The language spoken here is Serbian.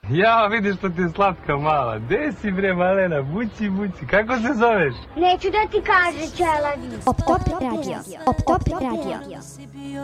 Ja, vidiš što ti je slatka mala. Gde si bre, malena? Buci, buci. Kako se zoveš? Neću da ti kaže, čelavi. Op top radio.